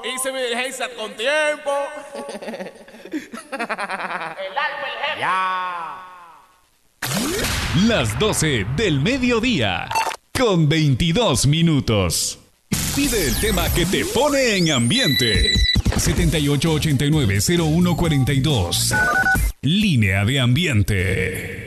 hice mi diligencia con tiempo. El alma, el jefe. Ya. Las 12 del mediodía, con 22 minutos. Pide el tema que te pone en ambiente. 7889-0142. Línea de ambiente.